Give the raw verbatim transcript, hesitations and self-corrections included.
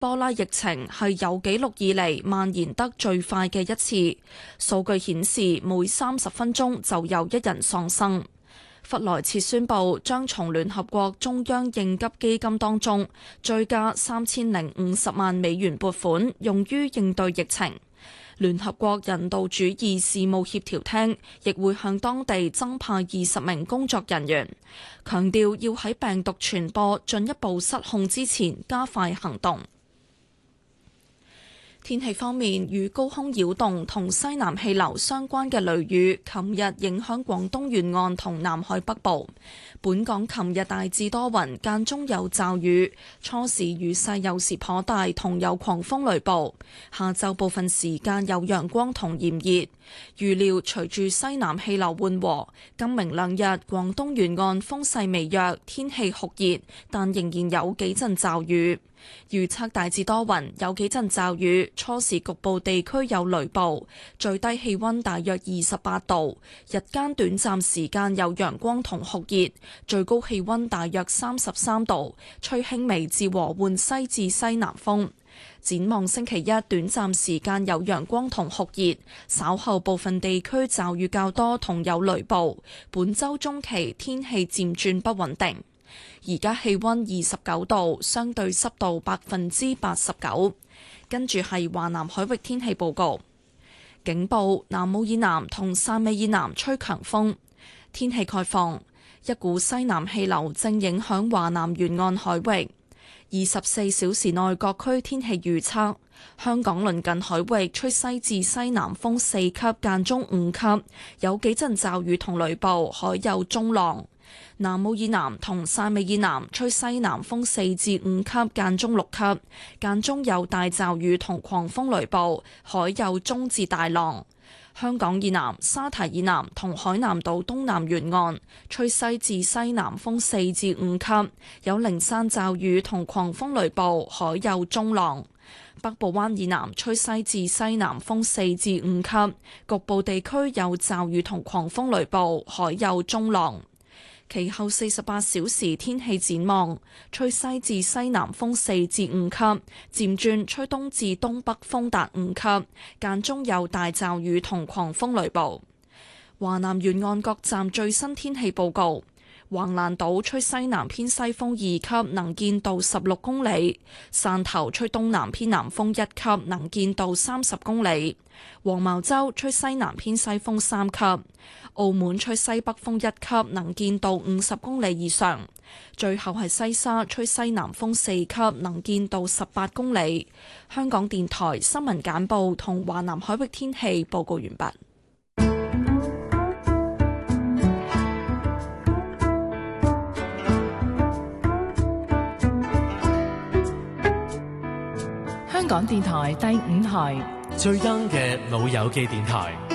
波拉疫情係有紀錄以嚟蔓延得最快嘅一次，數據顯示每三十分鐘就有一人喪生。弗萊切宣布將從聯合國中央應急基金當中追加三千零五十萬美元撥款，用於應對疫情。聯合國人道主義事務協調廳亦會向當地增派二十名工作人員，強調要喺病毒傳播進一步失控之前加快行動。天氣方面，與高空擾動同西南氣流相關嘅雷雨，琴日影響廣東沿岸同南海北部。本港琴日大致多雲，間中有驟雨，初時雨勢有時頗大，同有狂風雷暴。下晝部分時間有陽光同炎熱。預料隨住西南氣流緩和，今明兩日廣東沿岸風勢微弱，天氣酷熱，但仍然有幾陣驟雨。預測大致多雲，有幾陣驟雨，初時局部地區有雷暴，最低氣溫大約二十八度，日間短暫時間有陽光同酷熱，最高氣溫大約三十三度，吹輕微至和緩西至西南風。展望星期一，短暫時間有陽光同酷熱，稍後部分地區驟雨較多同有雷暴。本週中期天氣漸轉不穩定。而家氣溫二十九度，相對濕度百分之八十九。跟住係華南海域天氣報告，警報：南澳以南同汕尾以南吹強風。天氣概況：一股西南氣流正影響華南沿岸海域。二十四小時內各區天氣預測：香港鄰近海域吹西至西南風四級，間中五級，有幾陣驟雨同雷暴，海有中浪。南澳以南同汕尾以南吹西南風四至五級，間中六級，間中有大驟雨同狂風雷暴，海有中至大浪。香港以南、沙堤以南同海南島東南沿岸吹西至西南風四至五級，有零散驟雨同狂風雷暴，海有中浪。北部灣以南吹西至西南風四至五級，局部地區有驟雨同狂風雷暴，海有中浪。其後四十八小時天氣展望，吹西至西南風四至五級，漸轉吹東至東北風達五級，間中有大驟雨同狂風雷暴。華南沿岸各站最新天氣報告：橫瀾島吹西南偏西風二級，能見度十六公里；汕頭吹東南偏南風一級，能見度三十公里；黃茅洲吹西南偏西風三級；澳門吹西北風一級，能見度五十公里以上。最後係西沙吹西南風四級，能見度十八公里。香港電台新聞簡報同華南海域天氣報告完畢。 香港電台第五台最 young 嘅老友記電台。